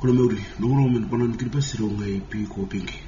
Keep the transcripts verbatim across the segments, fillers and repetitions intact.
Kono meuri, nongro men panan kirpas rongai pi ko pingi.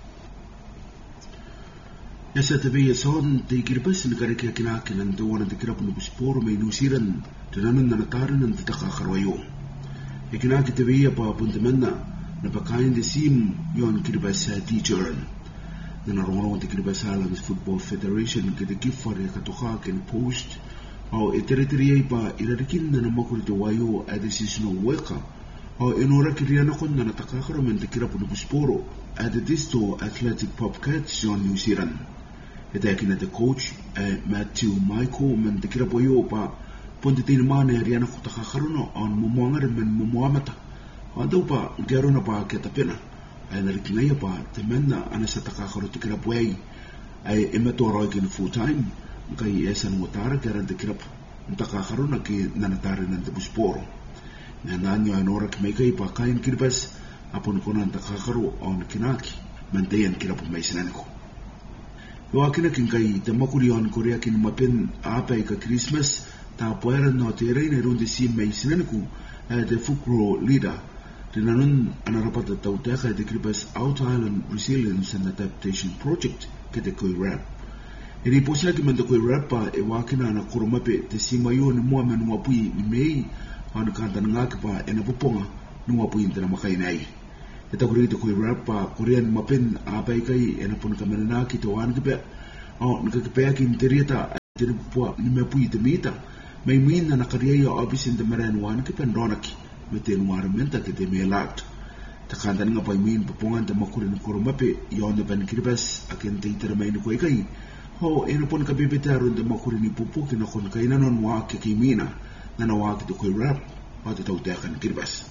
Yasa tabi yason te kirpas ni kare kia kina kinan te wana te kirap nubu sporo me nusiran te nanun na nataran nan te taka karwayo. E kina ki tabi ya pa punta menna na pakain de sim yon kirpas teacheran. Na narongro te kirpas Islands Football Federation ke te kifar ya katoka ken post au e tere pa irarikin na namakuri te wayo a decisional worker. O enora kiriana kon na natakakaro men te kira puno busporo at the Disto Athletic Popcats yon New Zealand. Ita yakina te coach eh, Matthew Michael men te kira poyo pa ponte tine mane ariana ko takakaro no on mumuangare men mumuamata. Ando pa ngerona pa kia tapena. Ay narikingaya pa te menna ana sa takakaro te kira poyai ay emeto aroi kina full time kai esan ngotara kira te kira takakaro na ki nanatare nan te busporo. Na nanyo ay nora kimekai pa kain kirpas apon konan takakaro on kinaki mantayan kira po may sinaniko. Iwa kinakin kay tamakuri on korea kin mapin apay ka Christmas ta pueran no te reine rundi si may sinaniko ay de fukro leader dinanon anarapat at tauteka ay de kirpas Out Island Resilience and Adaptation Project kete koy rap. Iri po sila kimanda koy rap pa iwa kina na kurumape te si mayo ni mua manuapui ni May ano kanta nga pa ena puponga nunga po yunta na makainay. Ito kuri ito ko'y rap pa Korean mapin apay kay ena po nakamananaki tawan kipa o nakakipaya kintirita at tinapupua ni mapu ito mita may min na nakariya yung abisin tamaran wan kipa ndonaki may tinuwaramenta kiti may lat. Takanta nga pa min pupongan tamakuri ng kurumapi yon na panikiribas akin taytaramay ni ko'y kay o ena po nakabibitaron tamakuri ni pupukin akon kay nanon waki kimina na nawag ito ko'y rap o tatawtakan kiribas.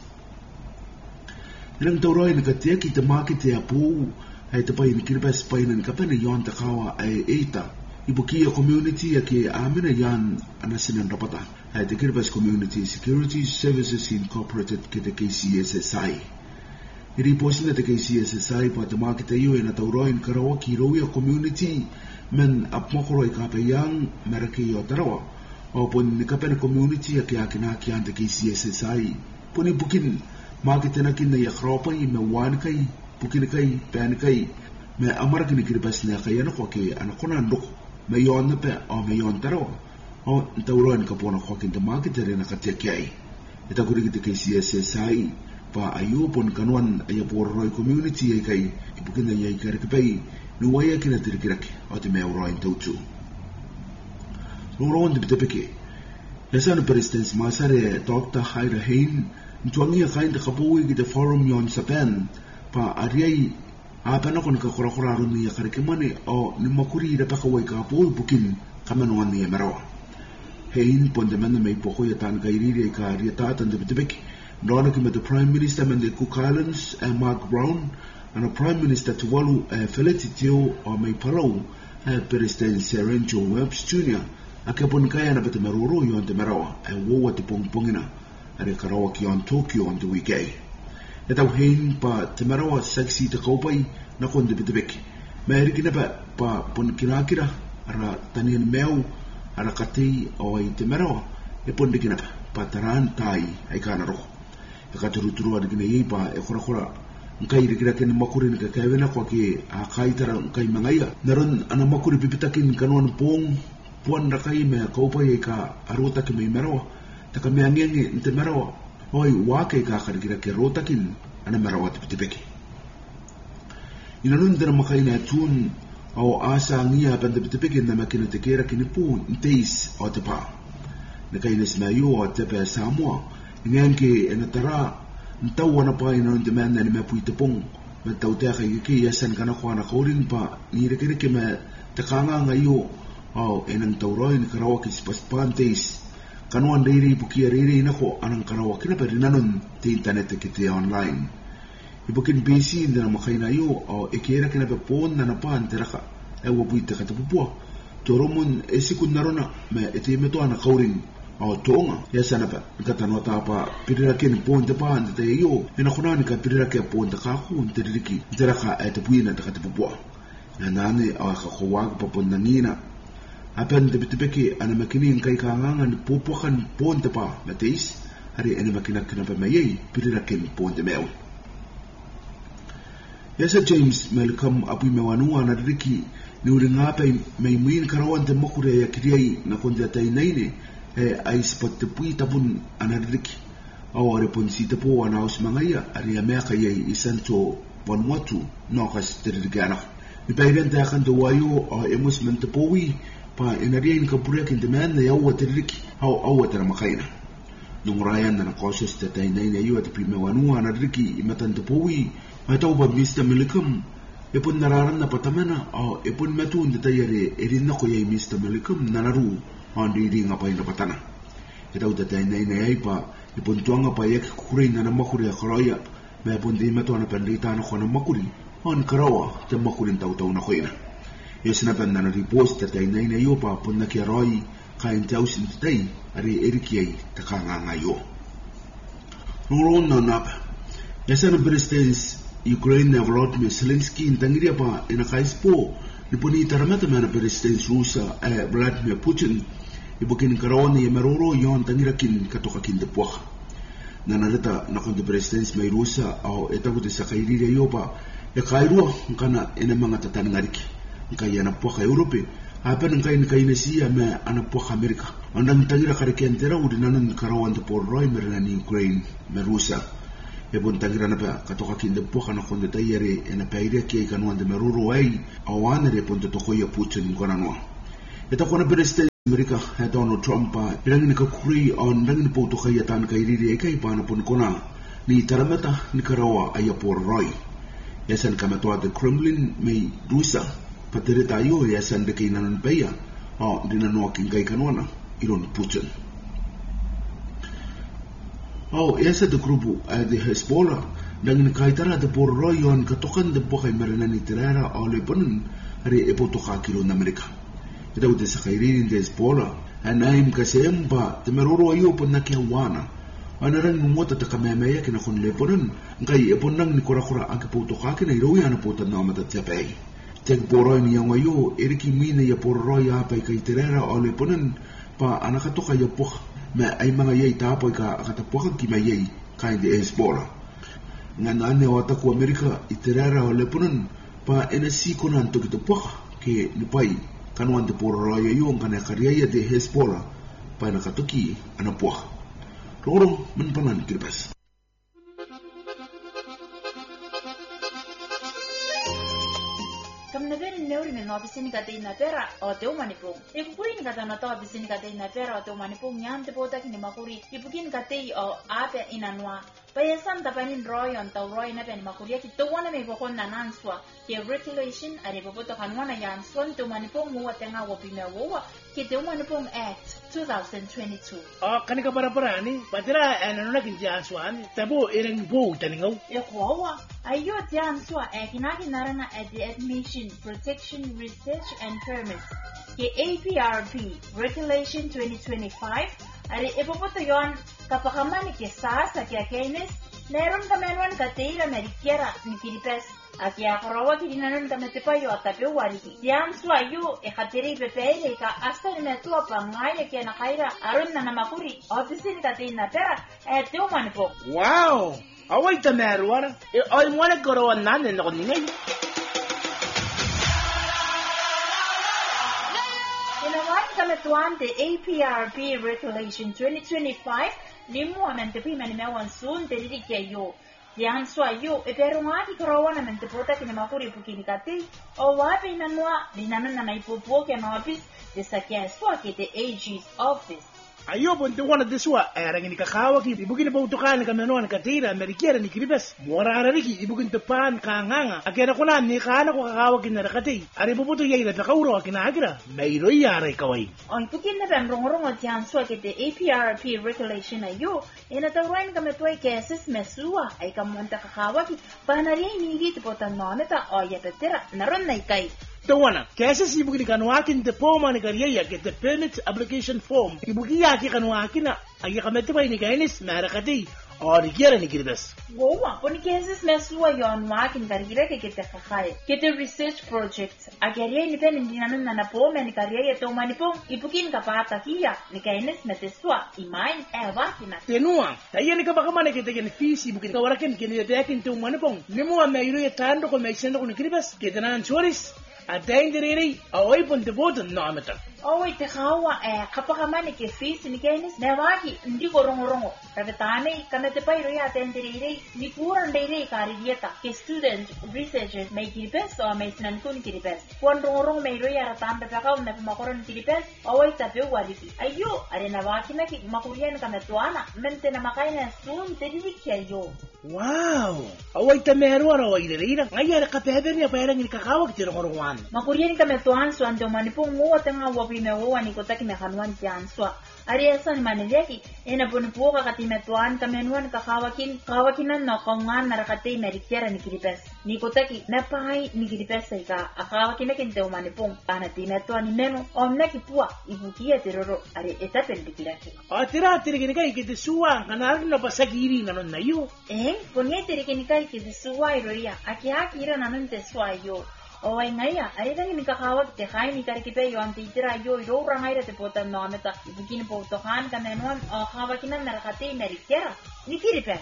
Ilang tauroy nagkatiyak itamakit ya po ay tapay ni kiribas pay ng kapan na yon takawa ay eita. Ibukiya community ya ki amin na yan anasinan rapata ay the Kiribati Community Security Services Incorporated kita K C S S I. Iriposin na the K C S S I pa tamakit tayo ay natauroy ng karawa kiroya community men apmakoroy kapayang merakiyo tarawa. O pun nikapen community ya kaya kinakiyan ta K C S S I pun bukin makita nakin na yakropay me wan kay bukin kay pen kay me amar kini kiribas na kaya na ko kay anak ko nandok me yon na pe o me yon taro o tawron ka po na ko kinta makita rin nakatiakay ita ko rin kita K C S S I pa ayo pun kanwan ay po roy community ay kay bukin na yay karikapay nuwaya kinatirikiraki o ti me roy tawtu. Nungron di bitapike. Yasan President Masare Doctor Haira Hain ntuangi kain ta kapuwi kita forum yon Japan pa ariay apa na kon ka kura-kura ni karikimani o ni makuri da pakaway kapuwi bukin kamanuan ni marawa. Hain pondeman na may poko yatan kairiri ka riyatatan di bitapike. Nona kima the Prime Minister man de Cook Islands and Mark Brown and a Prime Minister Tuvalu Felicitio o may palaw President Serencho Webs Junior Akapun kaya na bata maruro yon te marawa ay wawa te pongpongina ari karawa ki on Tokyo on the weekay. Itaw hain pa te marawa saksi te kaupay na konde bitibik. Mayari kina pa pa pun kinakira ara tanin mew ara kati o ay te marawa e pun de kina pa pataran tai ay kana ro. E katuruturu ari kina yei pa e kura kura ngkai de kina kina makuri ni kakawena kwa ki akai tara ngkai mangaya. Naron ana makuri pipitakin kanuan pong puan rakai me kaupay ka arota ki may marawa taka me angengi nte marawa oi wake ka karikira ke rotakin ana marawa tipitipiki inanun dana makai na tun au asa ngia panda pitipiki na makina tekera kini pu nteis o tepa nakai nesmayo o tepa Samoa inganke enatara ntawa na pa inanun demanda ni mapu itapong matautea kay ki yasan kana kwa na kaurin pa nirikiri ke me takanga ngayo o enang tauroy ni karawa ki spaspantes kanuan riri bukia riri nako anang karawa kina pa rinanon te internet kiti online ibukin busy na makay na yo o ikera kina pa pon na napan teraka e wabuita katapupua toromon esikun narona me iti meto na kaurin o tonga yasa na pa nakatanota pa pirirakin pon te pa te yo enakunan ka pirirakin pon te kaku teriki teraka e tapuina te katapupua na nani o kakawag pa pon nangina apan tebet-tebeki ana makini kay kangangan pupukan pon te pa matis hari ana makina kana pa mayay pirirakin pon te mew Yasa James Malcolm api mewanua na riki ni ulingape meimuin karawan te mokure ya kiriai na konde tainaine e ais patepui tabun anariki au reponsi tepo ana usmangaya ari ameka yai isanto Vanuatu no kas terigana ni pairen ta kan do wayo o emus mentepowi pa enarien ka pure kin demand ya wa teriki au au tera makaina nungrayan na kosos te tainaine yu at pi mewanua na riki imatan tepowi Matau ba Mister Malcolm epun nararan na patamana o epun metu ndetayare erin na ko yai Mister Malcolm nanaru andi ri nga pa ina patana etau ta taina ina ai pa epun tuanga pa yak kuri na makuri akroya me epun di metu na pendita na khona makuri on karawa te makuri tau tau na khoina yesna ban na repost ta taina ina yo pa pun na ki roi ka intau sin tai ari erikiai ta kanga ngayo nuron na na yesna presidents Ukraine na Volodymyr Zelensky intangiria pa ina kaispo niponi taramata mana president Rusia eh, Vladimir Putin ibukin karawani ya maroro yon tangira kin katoka kin de poa na nareta na konde president mai Rusia au etabu de sakairiria yopa e kairua kana ina mga tatangariki nkai ana poa Europe apa nkai nkai nesia me ana poa America andang tangira kariki entera udinanun karawan de porroi merani Ukraine me Rusia e bon tangira na pa katoka kin de poka na konde tayere ena paire ke kanwa de meruru ai awana re ponto to khoya Putin kona no eta kona president America ha Donald Trump pirang ni ka kuri on nang ni poto khaya tan kai ri re kai pa na pon kona ni taramata ni karawa aya por roi yasan kama to the Kremlin me rusa patere tayo yasan de kai nan paya o dina no kin kai kanwana iron Putin. Oh, esa de grupo uh, de Hezbollah dengan kaitara de porroyon katokan de pokai maranani terara o Lebanon hari epotoka kilo na Amerika. Ita ude sa kairin de Hezbollah anaim kasemba temeroro ayo pun nakiawana. Anarang mumota ta kamemaya kina kon Lebanon ngai eponang ni kora-kora ang epotoka kina iroya na potan na mata tiapay. Tek poroy ni yang ayo eriki mine ya porroy apay kay terara o Lebanon pa anakatoka ya poka ma ay mga yay tapoy ka katapukan ki mayay kain de Hezbollah nga nane wata ko Amerika itirara o Lebanon pa enasi ko nanto kitapuka ke nipay kanuan de porroya yung kana karyaya de Hezbollah pa nakatuki anapuka rorong manpanan kirpas. Neuri no bisini kate na pera o te umanipung. E kukuin kata na to bisini kate na pera o te umanipung nyam te pota kini makuri. Ipukin kate o ape inanwa. Payasan tapanin roy on tau roy na pen makuria ki to wana me bokon na nanswa. Ke regulation are bopoto kanwana yanswan te umanipung muwa tenga wapime wowa ki te umanipung act twenty twenty-two. Oh, kanika para-para ni. Patira ananuna kinti yanswan. Tabo irang bo taningaw. E kuawa. Ayo te yanswa e kinaki narana at the admission protection research and permits ke A P R P regulation twenty twenty-five ari ipopoto yon kapakamani ke sasa ke kenes meron kamenwan kateira merikiera ni kiripes akia korowa kidinanon kametepayo atape wariki tiam suayu e khateri pepere ka asta ni metua pangaya ke nakaira arun na namakuri ofisini kateina pera e teumanpo. Wow, awai tamerwara e ay mwana korowa nane no ningai. Kametuan the A P R P regulation twenty twenty-five limu amente prima ni mewan sun te dirikia yo yan swa yo e pero ngati karawana mente pota kini makuri pukini kate o wapi nanwa dinanan na naipopo ke na office de sakia swa ke the A G's office. Ayo ponte wana deswa erang ni kakawa ki ibukin pa utukan kamenon katira amerikera ni kiribes mora arariki ibukin tepan kanganga akena kuna ni kana ko kakawa kin nakati ari bubuto yai na kauro kinagira mayro yare kawai on pukin na ban rongorong atian so ke the A P R P regulation ayo ina tawain kametoi cases mesua ay kamonta kakawa ki panari ni git potan noneta o yapetera naron nai kai. Tawana, kesa si ibuki kanuakin te poma ni kariya ke te permit application form. Ibuki yaki kanuakin na agi kamete pa ini kainis marakati o ni kiera ni kiribes Goa, poni kesis mesua yon makin kargira ke kete kakhay. Kete research project. Ageria ni pen indinan na po men karya to manipo ipukin kapata kia ni kaines metesua imain ewa kina. Tenua, tayo ni kabakamane kete ken fisi bukin kawaraken ken yakin to manipo. Nimu ameiru yatando ko meisendo ko ni kiribes kete nan choris. Atendere away pon de boden nameta. Owe te kawa eh kapakamane ke fisi ni kaines nevaki ndi korongorongo. Tavetane kanete pairo ya atendere ni pura ndere karidieta ke student researchers may kiribes o may sinan kun kiribes. Kwan rongorong may ro ya ratanda pakaw na makoron kiribes away tape walipi. Ayo are nevaki na ki makurian kametuana mente na makaina sun tedikya yo. Wow, away tamero ara away dere ngaya ka pebe ni pa ni kakawak tiro ngorwan. Makurian kametuan so ando manipong mo tanga wapi me wo ani kotaki me kanwan tianswa. Ari asan manileki ena ponipuka katimetuan kamenuan kakawakin kawakinan no kaungan narakate merikera ni kiripes. Ni kotaki napai ni kiripes ka akawakin na kinte umanipong ana timetuan ni meno omna kipua ibukia teroro ari etapen dikiraki. Atira tirigini kai kite suwa kanar no pasakiri nanon na yo. Eh, ponia tirigini kai kite suwa iroia aki aki ira nanon te suwa yo. O ay ngaya, ay dang ni kakawag te kay ni karikipe yo ang titira yo yo rangay te pota no meta ibukin po tokan kamenon o kawakinan narakate merikera ni kiripe.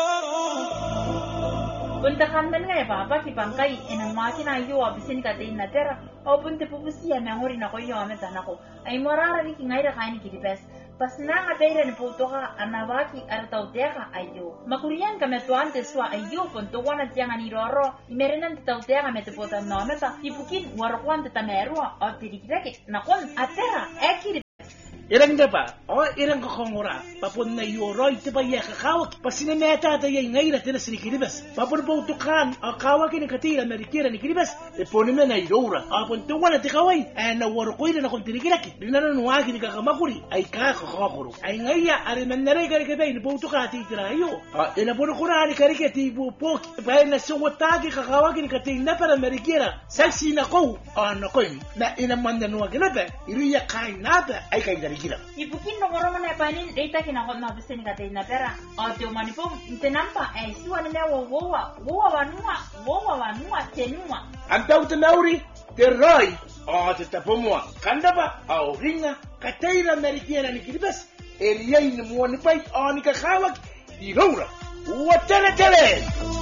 Puntakan man nga papa si bangkay enang makina yo abisin ka din na tera o punte pupusiya mangori na ko yo meta nako ay morara ni kingay ra kay ni kiripes. Pas na nga tayo ni puto ka, anawaki arataw teka ayo. Makurian ka metuan te swa ayo, puntuwan at yang aniroro. Imerenan te tau teka metuputan no meta. Ipukin, warakwan te tamerua, o tirikiraki. Nakon, atera, ekiri. Irang dapa, o irang kakongora, papun na yoroy te pa iya kakawak, pasinameta tayo ngay na tinas ni kiribas. Papun po tukan, o kawakin ni katira merikira ni kiribas, e ponime na yorora, o puntuwan at ikaway, ay nawarukoy na nakong tirikiraki. Rinananuwagi ni kakamakuri, ay kakakakuro. Ay ngaya, ariman na rin karikabay ni po tukati tirayo. O inapun ko na ni karikati bupok, bayan na suwatagi kakawakin ni katina para merikira. Saksi na ko, o nakoy, na inaman na nuwagi na ba, iriya kain na ba, ay kain dari gila. Ibukin no ngoro mana panin data kinakot na bisen kate na pera. Audio manipom tenampa eh suwa ni mewa wowa wowa wanua wowa wanua tenua. Antau tenauri terai o te tapomua kanda ba au ringa kateira merikiana ni kiribas eliai ni muani pai o ni kakawak i roura. Watele tele.